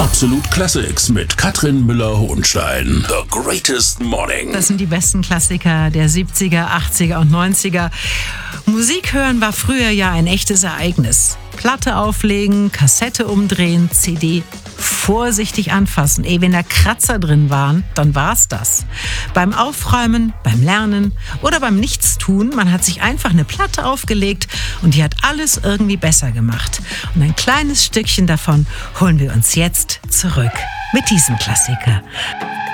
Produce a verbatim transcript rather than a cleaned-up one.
Absolut Classics mit Katrin Müller-Hohenstein. The Greatest Morning. Das sind die besten Klassiker der siebziger, achtziger und neunziger. Musik hören war früher ja ein echtes Ereignis. Platte auflegen, Kassette umdrehen, C D vorsichtig anfassen. Ey, wenn da Kratzer drin waren, dann war's das. Beim Aufräumen, beim Lernen oder beim Nichtstun, man hat sich einfach eine Platte aufgelegt und die hat alles irgendwie besser gemacht. Und ein kleines Stückchen davon holen wir uns jetzt zurück mit diesem Klassiker.